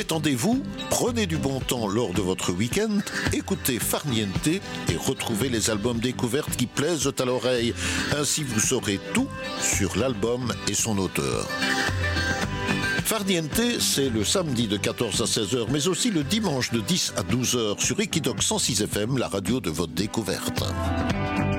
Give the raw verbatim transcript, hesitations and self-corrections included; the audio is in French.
Détendez-vous, prenez du bon temps lors de votre week-end, écoutez Farniente et retrouvez les albums découvertes qui plaisent à l'oreille. Ainsi vous saurez tout sur l'album et son auteur. Farniente, c'est le samedi de quatorze à seize heures, mais aussi le dimanche de dix à douze heures sur Equidoc cent six F M, la radio de votre découverte.